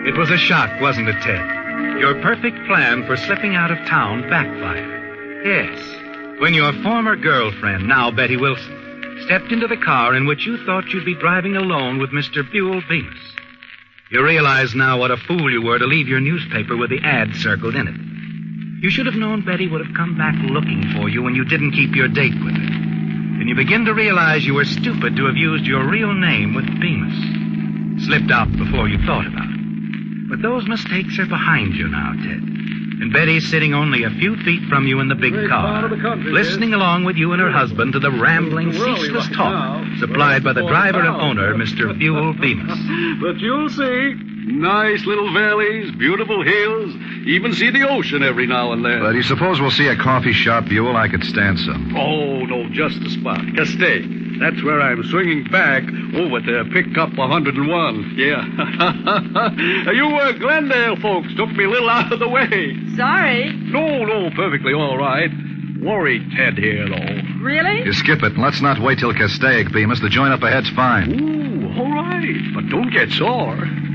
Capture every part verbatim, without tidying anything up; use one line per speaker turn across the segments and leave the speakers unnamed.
It was a shock, wasn't it, Ted? Your perfect plan for slipping out of town backfired. Yes. When your former girlfriend, now Betty Wilson, stepped into the car in which you thought you'd be driving alone with Mister Buell Bemis. You realize now what a fool you were to leave your newspaper with the ad circled in it. You should have known Betty would have come back looking for you when you didn't keep your date with her. And you begin to realize you were stupid to have used your real name with Bemis. Slipped out before you thought about it. But those mistakes are behind you now, Ted. And Betty's sitting only a few feet from you in the big
Great
car,
part of the country,
listening
yes.
along with you and her husband to the rambling, ceaseless
right
talk
now.
supplied by the
Well,
driver and
now.
owner, Mister Buell Bemis.
But you'll see. Nice little valleys, beautiful hills, even see the ocean every now and then.
But do you suppose we'll see a coffee shop, Buell? I could stand some.
Oh, no, just the spot. Castaic. That's where I'm swinging back over to pick up one hundred and one. Yeah. You uh, Glendale folks took me a little out of the way.
Sorry.
No, no, perfectly all right. Worried Ted here, though.
Really?
You skip it. Let's not wait till Castaic, Bemis. The joint up ahead's fine.
Ooh, all right. But don't get sore.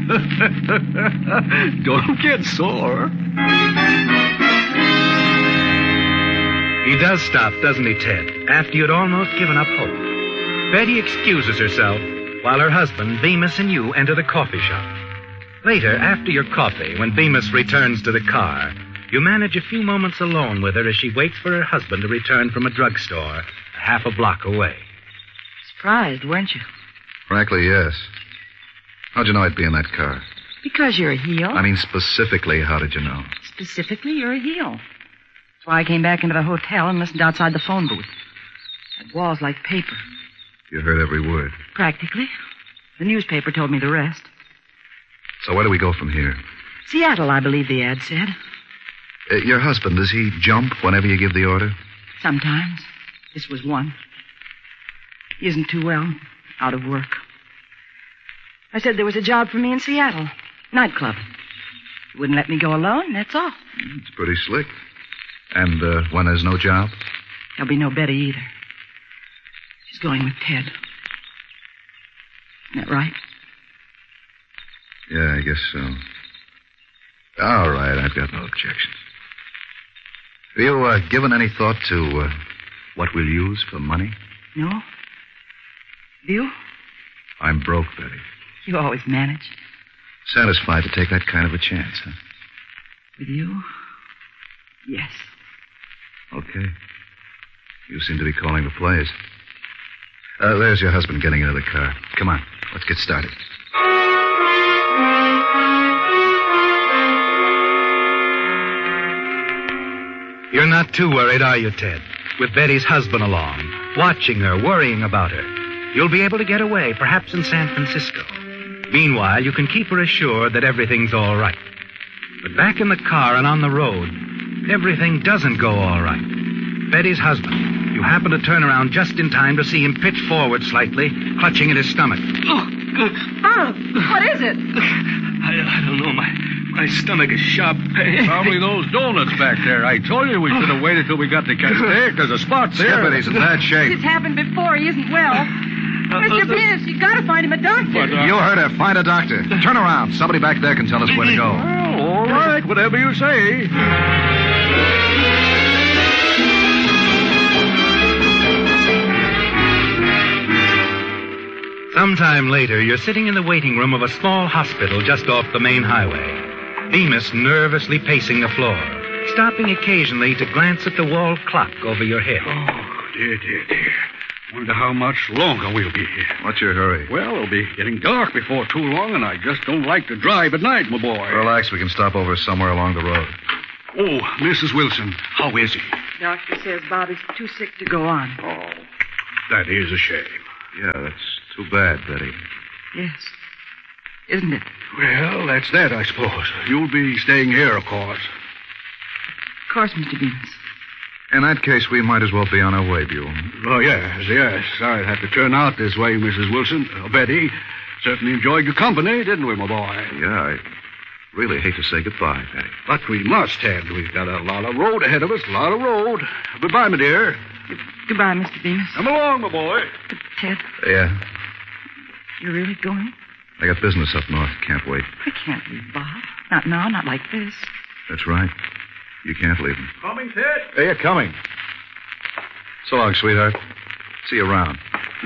Don't get sore.
He does stop, doesn't he, Ted? After you'd almost given up hope. Betty excuses herself while her husband, Bemis, and you enter the coffee shop. Later, after your coffee, when Bemis returns to the car, you manage a few moments alone with her as she waits for her husband to return from a drugstore half a block away.
Surprised, weren't you?
Frankly, yes. How'd you know I'd be in that car?
Because you're a heel.
I mean, specifically, how did you know?
Specifically, you're a heel. That's why I came back into the hotel and listened outside the phone booth. That wall's like paper.
You heard every word.
Practically. The newspaper told me the rest.
So where do we go from here?
Seattle, I believe the ad said.
Uh, your husband, does he jump whenever you give the order?
Sometimes. This was one. He isn't too well. Out of work. I said there was a job for me in Seattle. Nightclub. He wouldn't let me go alone, that's all.
It's pretty slick. And uh, when there's no job?
There'll be no Betty either. She's going with Ted. Isn't that right?
Yeah, I guess so. All right, I've got no objections. Have you uh, given any thought to uh, what we'll use for money?
No? You?
I'm broke, Betty.
You always manage.
Satisfied to take that kind of a chance, huh?
With you? Yes.
Okay. You seem to be calling the plays. Uh, there's your husband getting into the car. Come on, let's get started.
You're not too worried, are you, Ted? With Betty's husband along, watching her, worrying about her. You'll be able to get away, perhaps in San Francisco. Meanwhile, you can keep her assured that everything's all right. But back in the car and on the road, everything doesn't go all right. Betty's husband, you happen to turn around just in time to see him pitch forward slightly, clutching at his stomach.
Bob, what is it?
I, I don't know. My my stomach is sharp pain. Probably those donuts back there. I told you we should have waited till we got to Castaic. There's a spot there.
Skip it, he's in bad shape.
It's happened before. He isn't well. Mister Bemis, you gotta find him a doctor.
But, uh,
You heard her. Find a doctor. Turn around. Somebody back there can tell us where to go.
Well, all right. Whatever you say.
Sometime later, you're sitting in the waiting room of a small hospital just off the main highway. Bemis nervously pacing the floor, stopping occasionally to glance at the wall clock over your head.
Oh, dear, dear, dear. Wonder how much longer we'll be here.
What's your hurry?
Well, it'll be getting dark before too long, and I just don't like to drive at night, my boy.
Relax. We can stop over somewhere along the road.
Oh, Missus Wilson, how is he?
Doctor says Bobby's too sick to go on.
Oh, that is a shame.
Yeah, that's too bad, Betty.
Yes. Isn't it?
Well, that's that, I suppose. You'll be staying here, of course.
Of course, Mister Bemis.
In that case, we might as well be on our way, Buell.
Oh, yes, yes. Sorry it had to turn out this way, Missus Wilson. Uh, Betty, certainly enjoyed your company, didn't we, my boy?
Yeah, I really hate to say goodbye, Betty.
But we must, Ted. We've got a lot of road ahead of us, a lot of road. Goodbye, my dear.
Goodbye, Mister Bemis.
Come along, my boy.
But, Ted,
Yeah.
you're really going?
I got business up north. Can't wait.
I can't leave Bob. Not now, not like this.
That's right. You can't leave him.
Coming, Ted?
Hey, you're coming. So long, sweetheart. See you around.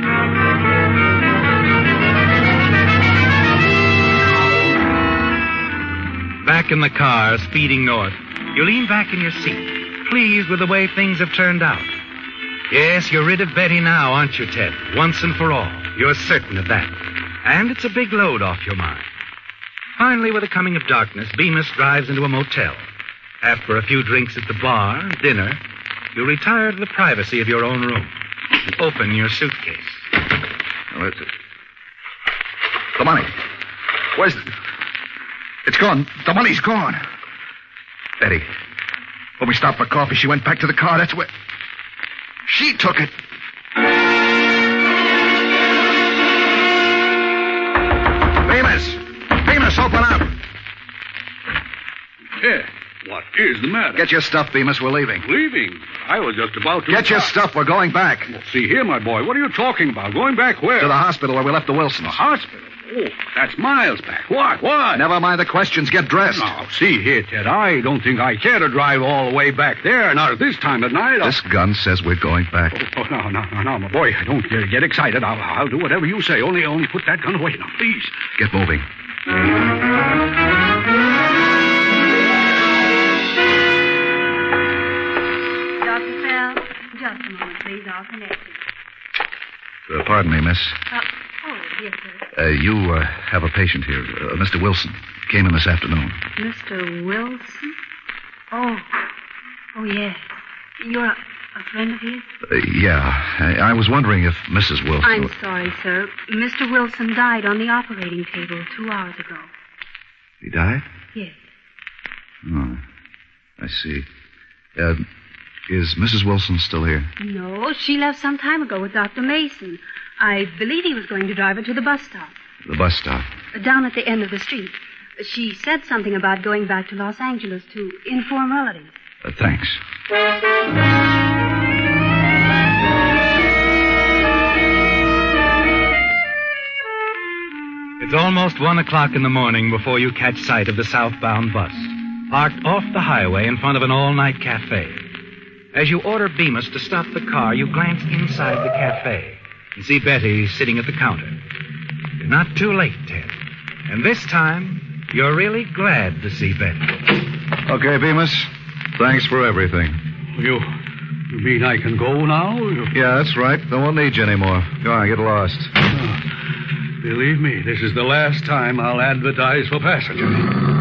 Back in the car, speeding north, you lean back in your seat, pleased with the way things have turned out. Yes, you're rid of Betty now, aren't you, Ted? Once and for all. You're certain of that. And it's a big load off your mind. Finally, with the coming of darkness, Bemis drives into a motel. After a few drinks at the bar, dinner, you retire to the privacy of your own room and open your suitcase.
Now, that's it. The money. Where's it? It's gone. The money's gone. Betty. When we stopped for coffee, she went back to the car. That's where... She took it. Bemis! Bemis, open up!
Ted, what is the matter?
Get your stuff, Bemis. We're leaving.
Leaving? I was just about to...
Get your stuff. We're going back.
Well, see here, my boy. What are you talking about? Going back where?
To the hospital where we left the Wilsons.
The hospital? Oh, that's miles back. What? What?
Never mind the questions. Get dressed.
Now, see here, Ted. I don't think I care to drive all the way back there. Not at this time of night. I'll...
This gun says we're going back.
Oh, oh, no, no, no, no, my boy. Don't uh, get excited. I'll, I'll do whatever you say. Only, only put that gun away now, please.
Get moving.
Doctor Fell, just a moment, please. I'll connect you.
Uh, pardon me, miss.
Uh, oh, yes, sir.
Uh, you uh, have a patient here, uh, Mister Wilson. Came in this afternoon.
Mister Wilson? Oh. Oh, yes. You're a, a friend of his?
Uh, yeah. I, I was wondering if Missus Wilson...
I'm sorry, sir. Mister Wilson died on the operating table two hours ago.
He died?
Yes.
Oh, I see. Uh, is Missus Wilson still here?
No, she left some time ago with Doctor Mason. I believe he was going to drive her to the bus stop.
The bus stop?
Down at the end of the street. She said something about going back to Los Angeles to inform relatives.
Uh, thanks.
It's almost one o'clock in the morning before you catch sight of the southbound bus, parked off the highway in front of an all-night cafe. As you order Bemis to stop the car, you glance inside the cafe and see Betty sitting at the counter. You're not too late, Ted. And this time, you're really glad to see Betty.
Okay, Bemis. Thanks for everything.
You, you mean I can go now? You...
Yeah, that's right. They won't need you anymore. Go on, get lost.
Oh, believe me, this is the last time I'll advertise for passengers.